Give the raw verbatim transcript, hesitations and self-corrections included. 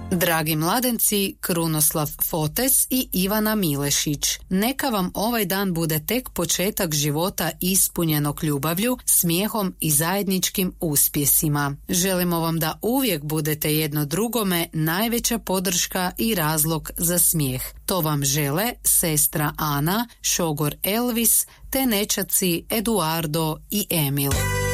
Dragi mladenci, Krunoslav Fotes i Ivana Milešić, neka vam ovaj dan bude tek početak života ispunjenog ljubavlju, smijehom i zajedničkim uspjesima. Želimo vam da uvijek budete jedno drugome najveća podrška i razlog za smijeh. To vam žele sestra Ana, šogor Elvis te nećaci Eduardo i Emil.